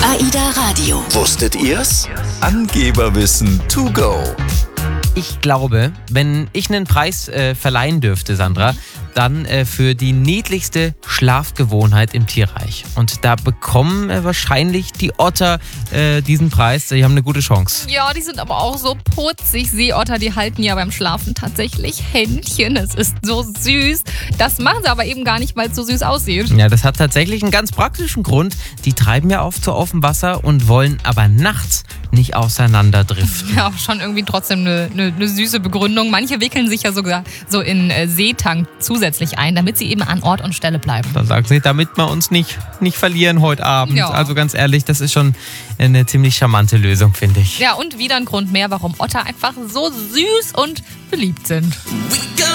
AIDA Radio. Wusstet ihr's? Angeberwissen to go. Ich glaube, wenn ich einen Preis verleihen dürfte, Sandra, dann für die niedlichste Schlafgewohnheit im Tierreich. Und da bekommen wahrscheinlich die Otter diesen Preis. Die haben eine gute Chance. Ja, die sind aber auch so putzig. Seeotter, die halten ja beim Schlafen tatsächlich Händchen. Es ist so süß. Das machen sie aber eben gar nicht, weil es so süß aussieht. Ja, das hat tatsächlich einen ganz praktischen Grund. Die treiben ja oft so auf dem Wasser und wollen aber nachts nicht auseinanderdriften. Ja, schon irgendwie trotzdem eine süße Begründung. Manche wickeln sich ja sogar so in Seetank zusätzlich ein, damit sie eben an Ort und Stelle bleiben. Dann sagen sie, damit wir uns nicht verlieren heute Abend. Ja. Also ganz ehrlich, das ist schon eine ziemlich charmante Lösung, finde ich. Ja, und wieder ein Grund mehr, warum Otter einfach so süß und beliebt sind.